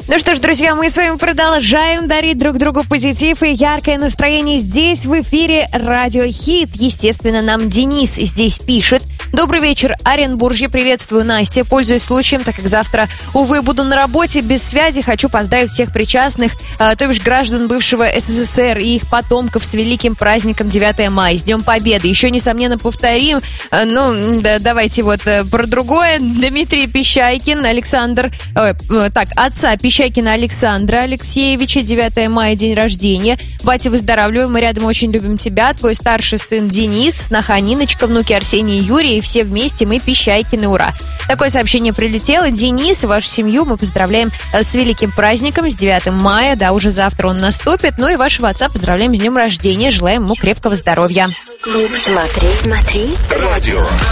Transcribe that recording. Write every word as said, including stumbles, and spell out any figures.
Ну что ж, друзья, мы с вами продолжаем дарить друг другу позитив и яркое настроение здесь, в эфире Радио Хит. Естественно, нам Денис здесь пишет. Добрый вечер, Оренбуржье. Приветствую, Настя. Пользуясь случаем, так как завтра, увы, буду на работе без связи, хочу поздравить всех причастных, э, то бишь граждан бывшего СССР и их потомков с великим праздником девятое мая, с Днем Победы. Еще, несомненно, повторим, э, ну, да, давайте вот э, про другое. Дмитрий Пищайкин, Александр, э, э, так, отца Пищайкина Александра Алексеевича, девятое мая, день рождения. Батя, выздоравливай, мы рядом очень любим тебя. Твой старший сын Денис, сноха Ниночка, внуки Арсений и Юрий, и все вместе мы Пищайкины, ура. Такое сообщение прилетело. Денис и вашу семью мы поздравляем с великим праздником, с девятым мая, да, уже завтра он наступит. Ну и вашего отца поздравляем с днем рождения, желаем ему крепкого здоровья. Смотри, смотри, радио.